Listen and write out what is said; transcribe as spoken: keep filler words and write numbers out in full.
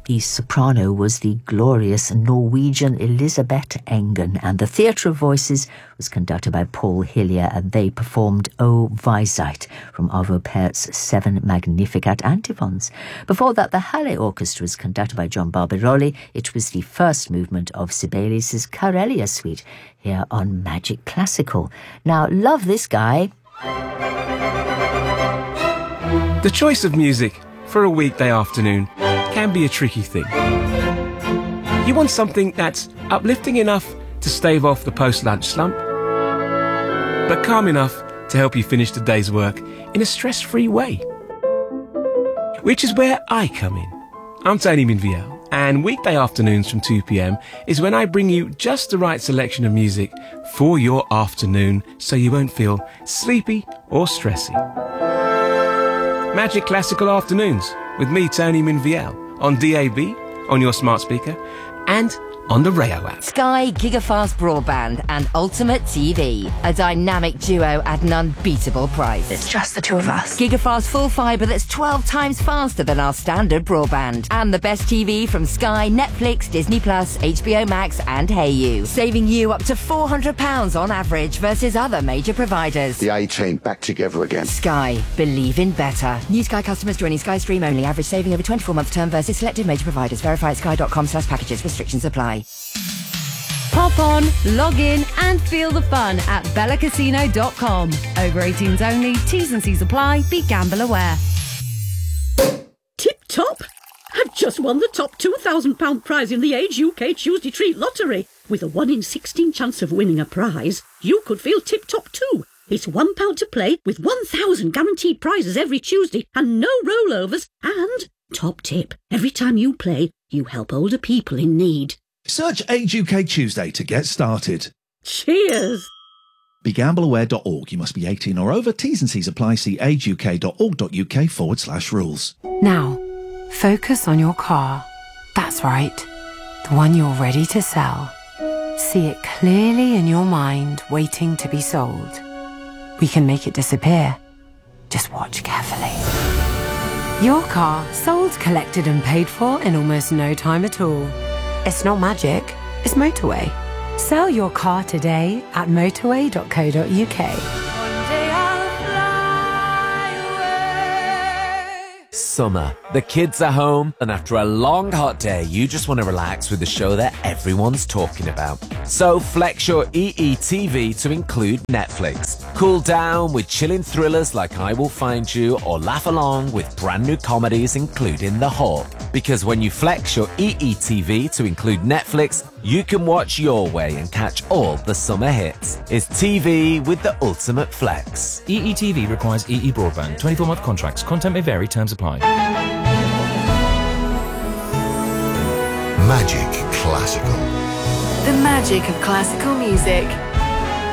The soprano was the glorious Norwegian Elisabeth Engen, and the Theatre of Voices was conducted by Paul Hillier, and they performed O Weisheit from Arvo Pärt's Seven Magnificat Antiphons. Before that, the Halle Orchestra was conducted by John Barbirolli. It was the first movement of Sibelius' Karelia Suite here on Magic Classical. Now, love this guy. The choice of music for a weekday afternoon can be a tricky thing. You want something that's uplifting enough to stave off the post-lunch slump, but calm enough to help you finish the day's work in a stress-free way. Which is where I come in. I'm Tony Minviel, and weekday afternoons from two p m is when I bring you just the right selection of music for your afternoon so you won't feel sleepy or stressy. Magic Classical Afternoons with me, Tony Minviel, on D A B, on your smart speaker, and on the Rayo app. Sky Gigafast Broadband and Ultimate T V. A dynamic duo at an unbeatable price. It's just the two of us. Gigafast full fibre that's twelve times faster than our standard broadband. And the best T V from Sky, Netflix, Disney Plus, H B O Max and Hayu. Saving you up to four hundred pounds on average versus other major providers. The A-Team back together again. Sky. Believe in better. New Sky customers joining Sky Stream only. Average saving over twenty-four month term versus selected major providers. Verify at sky.com slash packages. Restrictions apply. Pop on, log in and feel the fun at bella casino dot com. Over eighteens only, T's and C's apply, be gamble aware. Tip top! I've just won the top two thousand pounds prize in the Age U K Tuesday Treat Lottery. With a one in sixteen chance of winning a prize, you could feel tip top too. It's one pound to play with one thousand guaranteed prizes every Tuesday and no rollovers. And, top tip, every time you play, you help older people in need. Search Age U K Tuesday to get started. Cheers! Be gamble aware dot org. You must be eighteen or over. T's and C's apply. See ageuk.org.uk forward slash rules. Now, focus on your car. That's right. The one you're ready to sell. See it clearly in your mind, waiting to be sold. We can make it disappear. Just watch carefully. Your car sold, collected and paid for in almost no time at all. It's not magic, it's motorway. Sell your car today at motorway dot co dot uk. Summer. The kids are home, and after a long hot day, you just want to relax with the show that everyone's talking about. So flex your E E T V to include Netflix. Cool down with chilling thrillers like I Will Find You, or laugh along with brand new comedies including The Hawk. Because when you flex your E E T V to include Netflix, you can watch your way and catch all the summer hits. It's T V with the ultimate flex. E E T V requires E E broadband. twenty-four month contracts. Content may vary. Terms apply. Magic Classical. The magic of classical music.